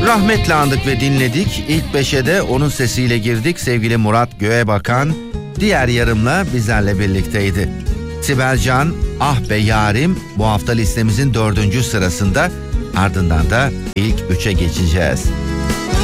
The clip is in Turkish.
Rahmetle andık ve dinledik. İlk 5'e de onun sesiyle girdik. Sevgili Murat Göğebakan diğer yarımla bizlerle birlikteydi. Sibel Can, Ah Be Yarim bu hafta listemizin 4. sırasında. Ardından da ilk 3'e geçeceğiz.